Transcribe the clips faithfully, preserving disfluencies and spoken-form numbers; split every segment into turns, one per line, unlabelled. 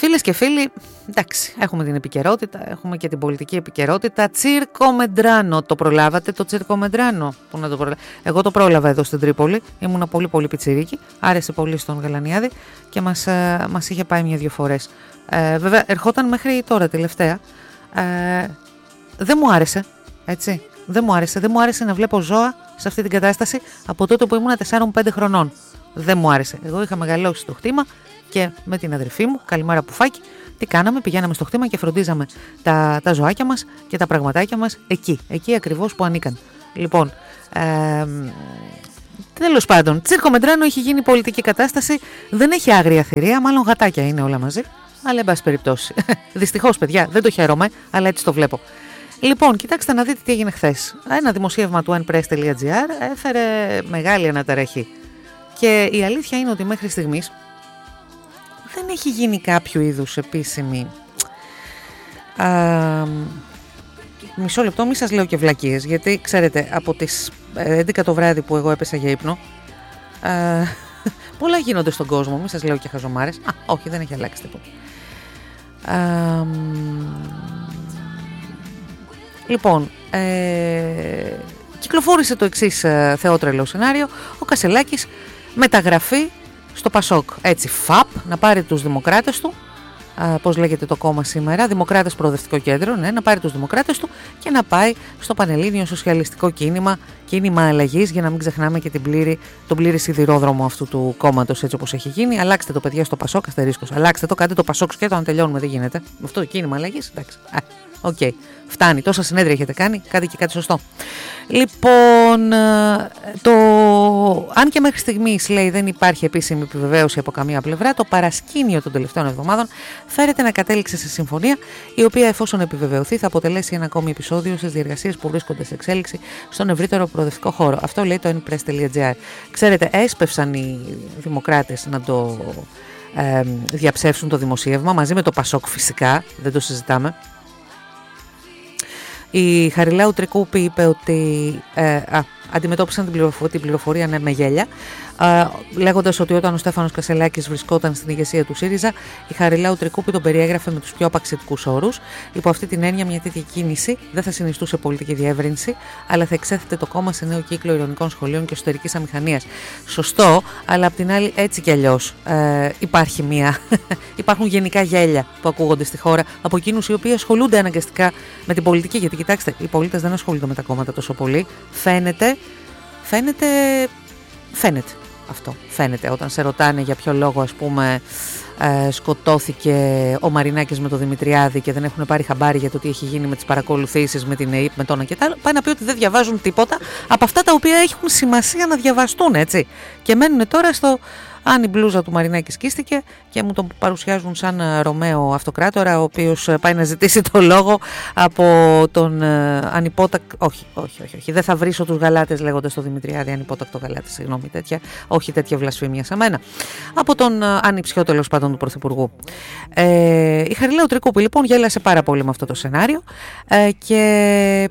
Φίλες και φίλοι, εντάξει, έχουμε την επικαιρότητα, έχουμε και την πολιτική επικαιρότητα. Τσίρκο Μεντράνο, το προλάβατε το Τσίρκο Μεντράνο? Πού να το προλάβα? Εγώ το πρόλαβα εδώ στην Τρίπολη, ήμουνα πολύ πολύ πιτσιρίκι, άρεσε πολύ στον Γαλανιάδη και μας, ε, μας είχε πάει μια-δυο φορές. Ε, βέβαια, ερχόταν μέχρι τώρα τελευταία. Ε, δεν μου άρεσε, έτσι, δεν μου άρεσε, δεν μου άρεσε να βλέπω ζώα σε αυτή την κατάσταση από τότε που ήμουνα τεσσάρων πέντε χρονών. Δεν μου άρεσε. Εγώ είχα μεγαλώσει στο χτήμα και με την αδερφή μου, καλημέρα Πουφάκη, τι κάναμε? Πηγαίναμε στο χτήμα και φροντίζαμε τα, τα ζωάκια μας και τα πραγματάκια μας εκεί, εκεί ακριβώς που ανήκαν. Λοιπόν, ε, τέλος πάντων, Τσίρκο Μεντράνο έχει γίνει πολιτική κατάσταση, δεν έχει άγρια θηρία, μάλλον γατάκια είναι όλα μαζί, αλλά εν πάση περιπτώσει. Δυστυχώς, παιδιά, δεν το χαίρομαι, αλλά έτσι το βλέπω. Λοιπόν, κοιτάξτε να δείτε τι έγινε χθες. Ένα δημοσίευμα του εν πρες τελεία τζι άρ έφερε μεγάλη αναταραχή. Και η αλήθεια είναι ότι μέχρι στιγμής δεν έχει γίνει κάποιο είδους επίσημη... Α, μισό λεπτό, μη σας λέω και βλακίες, γιατί ξέρετε, από τις έντεκα το βράδυ που εγώ έπεσα για ύπνο, α, πολλά γίνονται στον κόσμο, μη σας λέω και χαζομάρες. Α, όχι, δεν έχει αλλάξει τίποτα. Α, λοιπόν, ε, κυκλοφόρησε το εξής ε, θεότρελο σενάριο. Ο Κασελάκης μεταγραφή στο Πασόκ, έτσι, ΦΑΠ, να πάρει τους δημοκράτες του, α, πώς λέγεται το κόμμα σήμερα, Δημοκράτες Προοδευτικό Κέντρο, ναι, να πάρει τους δημοκράτες του και να πάει στο Πανελλήνιο Σοσιαλιστικό Κίνημα, κίνημα αλλαγής, για να μην ξεχνάμε και την πλήρη, τον πλήρη σιδηρόδρομο αυτού του κόμματος, έτσι όπως έχει γίνει. Αλλάξτε το, παιδιά, στο Πασόκ, αστερίσκος. Αλλάξτε το, κάντε το Πασόκ σκέτο, αν τελειώνουμε, δεν γίνεται. Με αυτό το κίνημα αλλαγής, εντάξει. Οκ, okay. Φτάνει. Τόσα συνέδρια έχετε κάνει, κάντε και κάτι σωστό. Λοιπόν, το... αν και μέχρι στιγμής, λέει, δεν υπάρχει επίσημη επιβεβαίωση από καμία πλευρά, το παρασκήνιο των τελευταίων εβδομάδων φέρεται να κατέληξε σε συμφωνία, η οποία, εφόσον επιβεβαιωθεί, θα αποτελέσει ένα ακόμη επεισόδιο στις διεργασίες που βρίσκονται σε εξέλιξη στον ευρύτερο προοδευτικό χώρο. Αυτό λέει το εν πρες τελεία τζι άρ. Ξέρετε, έσπευσαν οι δημοκράτες να το ε, διαψεύσουν το δημοσίευμα, μαζί με το Πασόκ φυσικά, δεν το συζητάμε. Η Χαριλάου Τρικούπη είπε ότι ε, α, αντιμετώπισαν την πληροφορία, την πληροφορία ναι, με γέλια, ε, λέγοντας ότι όταν ο Στέφανος Κασελάκης βρισκόταν στην ηγεσία του ΣΥΡΙΖΑ, η Χαριλάου Τρικούπη τον περιέγραφε με τους πιο απαξιτικούς όρους. Υπό αυτή την έννοια, μια τέτοια κίνηση δεν θα συνιστούσε πολιτική διεύρυνση, αλλά θα εξέθετε το κόμμα σε νέο κύκλο ειρωνικών σχολείων και εσωτερικής αμηχανίας. Σωστό, αλλά απ' την άλλη, έτσι κι αλλιώς ε, υπάρχει μια. Υπάρχουν γενικά γέλια που ακούγονται στη χώρα από εκείνους οι οποίοι ασχολούνται αναγκαστικά με την πολιτική. Γιατί κοιτάξτε, οι πολίτες δεν ασχολούνται με τα κόμματα τόσο πολύ. Φαίνεται, φαίνεται, φαίνεται. Αυτό φαίνεται όταν σε ρωτάνε για ποιο λόγο, ας πούμε, ε, σκοτώθηκε ο Μαρινάκης με τον Δημητριάδη και δεν έχουν πάρει χαμπάρι για το τι έχει γίνει με τις παρακολουθήσεις με την ΕΕΠ, με τόνα και τα άλλα. Πάει να πει ότι δεν διαβάζουν τίποτα από αυτά τα οποία έχουν σημασία να διαβαστούν, έτσι. Και μένουν τώρα στο αν η μπλούζα του Μαρινάκη σκίστηκε και μου τον παρουσιάζουν σαν Ρωμαίο αυτοκράτορα, ο οποίος πάει να ζητήσει το λόγο από τον uh, ανυπότακτο. Όχι, όχι, όχι, όχι. Δεν θα βρίσω τους γαλάτες, λέγοντας στο Δημητριάδη ανυπότακτο γαλάτη. Συγγνώμη, τέτοια. Όχι τέτοια βλασφημία σε μένα. Από τον uh, ανιψιό, τέλος πάντων, του Πρωθυπουργού. Ε, η Χαριλάου Τρικούπη, λοιπόν, γέλασε πάρα πολύ με αυτό το σενάριο ε, και.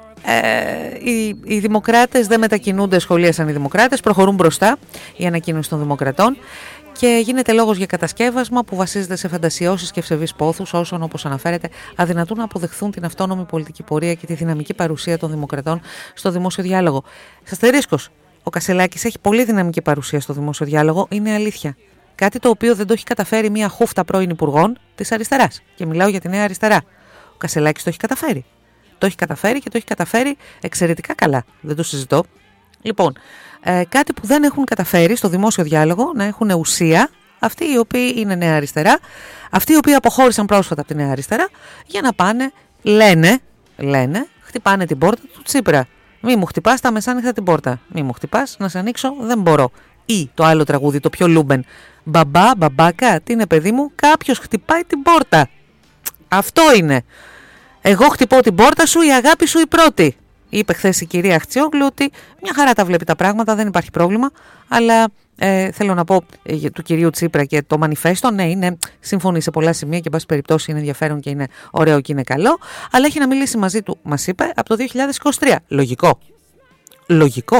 Ε, οι, οι δημοκράτες δεν μετακινούνται, σχολίασαν οι δημοκράτες, προχωρούν μπροστά η ανακοίνωση των δημοκρατών και γίνεται λόγος για κατασκεύασμα που βασίζεται σε φαντασιώσεις και ευσεβείς πόθους όσων, όπως αναφέρεται, αδυνατούν να αποδεχθούν την αυτόνομη πολιτική πορεία και τη δυναμική παρουσία των δημοκρατών στο δημόσιο διάλογο. Αστερίσκος, ο Κασελάκης έχει πολύ δυναμική παρουσία στο δημόσιο διάλογο, είναι αλήθεια. Κάτι το οποίο δεν το έχει καταφέρει μια χούφτα πρώην υπουργών της αριστεράς. Και μιλάω για τη νέα αριστερά. Ο Κασελάκης το έχει καταφέρει. Το έχει καταφέρει και το έχει καταφέρει εξαιρετικά καλά. Δεν το συζητώ. Λοιπόν, ε, κάτι που δεν έχουν καταφέρει στο δημόσιο διάλογο, να έχουν ουσία αυτοί οι οποίοι είναι νέα αριστερά, αυτοί οι οποίοι αποχώρησαν πρόσφατα από τη νέα αριστερά, για να πάνε, λένε, λένε, χτυπάνε την πόρτα του Τσίπρα. Μη μου χτυπάς τα μεσάνυχτα την πόρτα. Μη μου χτυπάς, να σε ανοίξω, δεν μπορώ. Ή το άλλο τραγούδι, το πιο λούμπεν. Μπαμπά, μπαμπάκα, τι είναι παιδί μου, κάποιος χτυπάει την πόρτα. Αυτό είναι. Εγώ χτυπώ την πόρτα σου, η αγάπη σου η πρώτη. Είπε χθες η κυρία Αχτσιόγλου ότι μια χαρά τα βλέπει τα πράγματα, δεν υπάρχει πρόβλημα. Αλλά ε, θέλω να πω ε, του κυρίου Τσίπρα και το μανιφέστο, ναι, είναι σύμφωνοι σε πολλά σημεία και εν πάση περιπτώσει είναι ενδιαφέρον και είναι ωραίο και είναι καλό. Αλλά έχει να μιλήσει μαζί του, μας είπε, από το δύο χιλιάδες είκοσι τρία. Λογικό. Λογικό.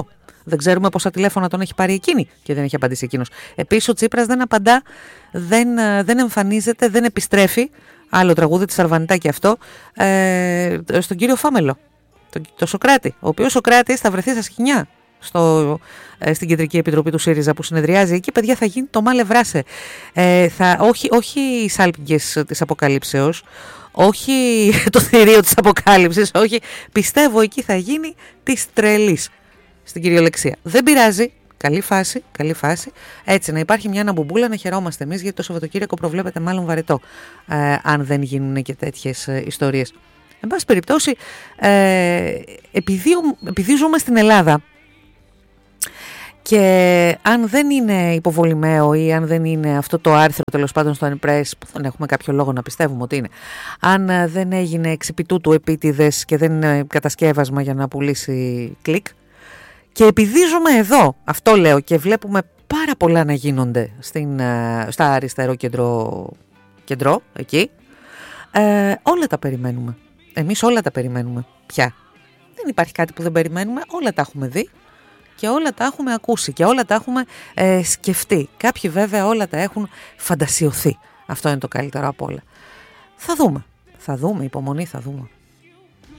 Δεν ξέρουμε πόσα τηλέφωνα τον έχει πάρει εκείνη και δεν έχει απαντήσει εκείνος. Επίσης ο Τσίπρας δεν απαντά, δεν, δεν εμφανίζεται, δεν επιστρέφει. Άλλο τραγούδι της Αρβανιτάκη αυτό, ε, στον κύριο Φάμελο, το, το Σοκράτη, ο οποίος Σοκράτης θα βρεθεί στα σκοινιά στο, ε, στην Κεντρική Επιτροπή του ΣΥΡΙΖΑ που συνεδριάζει εκεί. Παιδιά, θα γίνει το μάλε βράσε. Ε, θα, όχι, όχι οι σάλπιγγες της αποκαλύψεως, όχι το θηρίο της αποκάλυψης, όχι. Πιστεύω εκεί θα γίνει της τρελής στην κυριολεξία. Δεν πειράζει. Καλή φάση, καλή φάση. Έτσι, να υπάρχει μια αναμπομπούλα, να χαιρόμαστε εμείς, γιατί το Σαββατοκύριακο προβλέπεται μάλλον βαρετό, ε, αν δεν γίνουν και τέτοιες ε, ιστορίες. Εν πάση περιπτώσει, ε, επειδή, επειδή ζούμε στην Ελλάδα και αν δεν είναι υποβολημαίο ή αν δεν είναι αυτό το άρθρο τέλος πάντων στο Unpress, που δεν έχουμε κάποιο λόγο να πιστεύουμε ότι είναι, αν δεν έγινε εξ επιτούτου επίτηδες και δεν είναι κατασκεύασμα για να πουλήσει κλικ, και επειδή ζούμε εδώ, αυτό λέω, και βλέπουμε πάρα πολλά να γίνονται στην, στα αριστερό κεντρό, κεντρό εκεί, ε, όλα τα περιμένουμε. Εμείς όλα τα περιμένουμε πια. Δεν υπάρχει κάτι που δεν περιμένουμε, όλα τα έχουμε δει και όλα τα έχουμε ακούσει και όλα τα έχουμε ε, σκεφτεί. Κάποιοι βέβαια όλα τα έχουν φαντασιωθεί. Αυτό είναι το καλύτερο από όλα. Θα δούμε, θα δούμε, υπομονή θα δούμε.